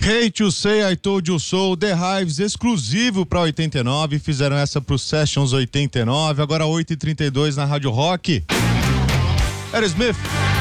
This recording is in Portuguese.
Hate You Say I Told You So, The Hives, exclusivo pra 89, fizeram essa pro Sessions 89, agora 8h32 na Rádio Rock. Aerosmith.